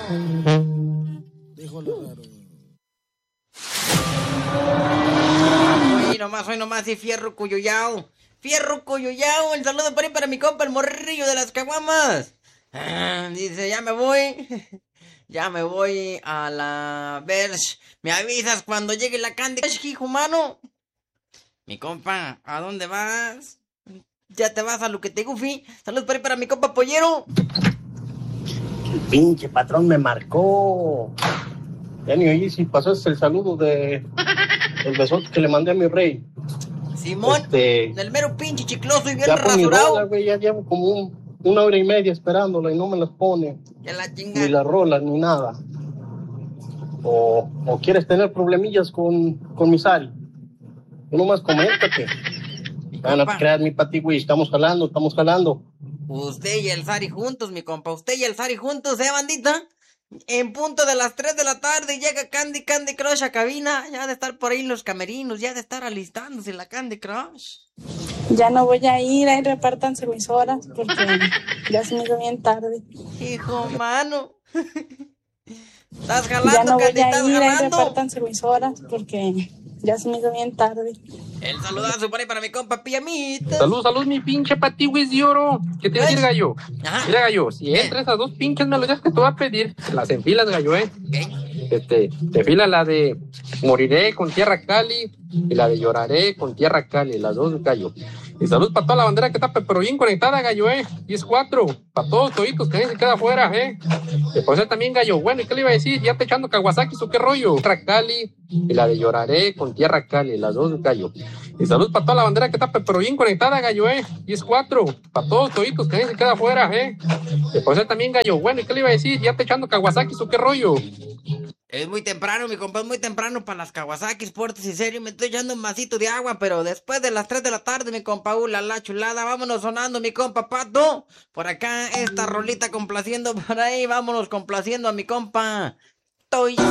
Díjole raro. Hoy nomás, y fierro cuyuyao. Fierro cuyuyao, el saludo por ahí para mi compa, el morrillo de las caguamas. Dice, ya me voy. Ya me voy a la Verge. ¿Me avisas cuando llegue la Candy Crush, hijo humano? Mi compa, ¿a dónde vas? ¿Ya te vas a lo que te gufi? Saludos por ahí para mi compa Pollero. El pinche patrón me marcó. Ya ni oí si pasaste el saludo de el besote que le mandé a mi rey. Simón, del mero pinche chicloso y bien ya por mi rasurado. rola, güey, ya llevo como una hora y media esperándola y no me las pone. Ya la chingada. Ni las rolas, ni nada. O quieres tener problemillas con mi Sari. Tú nomás coméntate. No te creas, mi pati, güey, estamos jalando. Usted y el Sari juntos, mi compa. Usted y el Sari juntos, bandita. En punto de las 3 de la tarde llega Candy Crush a cabina. Ya de estar por ahí en los camerinos, ya de estar alistándose la Candy Crush. Ya no voy a ir, ahí repártanse mis horas porque ya se me hizo bien tarde. Hijo, mano. Estás jalando, ya no voy Candy, a estás ir, jalando. ahí repártanse mis horas porque ya se me hizo bien tarde. El saludazo por ahí para mi compa Pijamita. Salud, mi pinche patiwis de oro. ¿Qué te va a decir, gallo? Ajá. Mira, gallo, si entras a 2 pinches melodías que te voy a pedir, las enfilas, gallo, Te fila la de Moriré con Tierra Cali y la de Lloraré con Tierra Cali, las dos, gallo. Y salud para toda la bandera que está pero bien conectada, gallo, 10-4, para todos toditos que nadie se queda afuera, Después también, gallo, bueno, ¿y qué le iba a decir? Ya te echando Kawasaki, ¿o qué rollo? Tierra Cali y la de Lloraré con Tierra Cali, las dos, gallo. Y salud para toda la bandera que está pero bien conectada, gallo, 10-4, para todos toditos que nadie se queda afuera, Después también, gallo, bueno, ¿y qué le iba a decir? Ya te echando Kawasaki, ¿o qué rollo? Es muy temprano, mi compa, es muy temprano para las Kawasaki, fuertes y serio. Me estoy echando un vasito de agua, pero después de las 3 de la tarde, mi compa, la chulada. Vámonos sonando, mi compa Pato. Por acá, esta rolita complaciendo por ahí. Vámonos complaciendo a mi compa. Estoy